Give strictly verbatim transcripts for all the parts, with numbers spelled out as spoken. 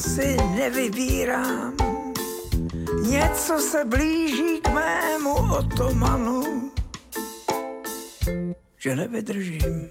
Si nevybírám, něco se blíží k mému otomanu, že nevydržím.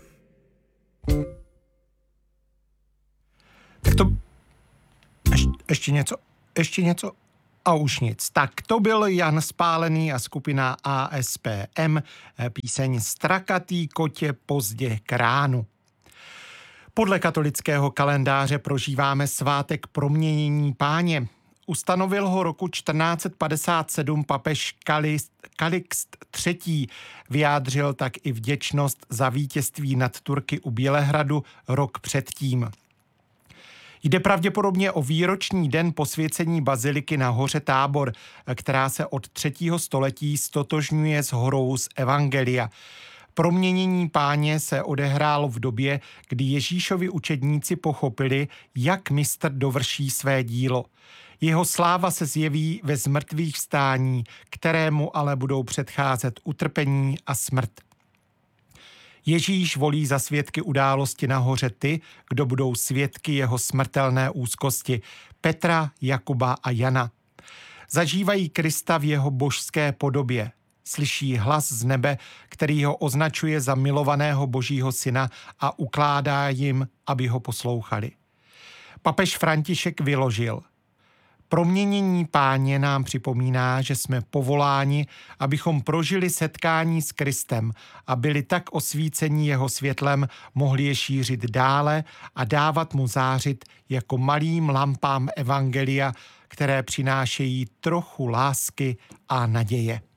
Tak to... Ješ, ještě něco, ještě něco a už nic. Tak to byl Jan Spálený a skupina A S P M, píseň Strakatý kotě pozdě k ránu. Podle katolického kalendáře prožíváme svátek Proměnění Páně. Ustanovil ho roku čtrnáct padesát sedm papež Kalixt třetí. Vyjádřil tak i vděčnost za vítězství nad Turky u Bělehradu rok předtím. Jde pravděpodobně o výroční den posvěcení baziliky na hoře Tábor, která se od třetího století stotožňuje s horou z Evangelia. Proměnění Páně se odehrálo v době, kdy Ježíšovi učedníci pochopili, jak mistr dovrší své dílo. Jeho sláva se zjeví ve zmrtvých vstání, kterému ale budou předcházet utrpení a smrt. Ježíš volí za svědky události nahoře ty, kdo budou svědky jeho smrtelné úzkosti, Petra, Jakuba a Jana. Zažívají Krista v jeho božské podobě. Slyší hlas z nebe, který ho označuje za milovaného Božího syna a ukládá jim, aby ho poslouchali. Papež František vyložil: Proměnění Páně nám připomíná, že jsme povoláni, abychom prožili setkání s Kristem a byli tak osvícení jeho světlem, mohli je šířit dále a dávat mu zářit jako malým lampám evangelia, které přinášejí trochu lásky a naděje.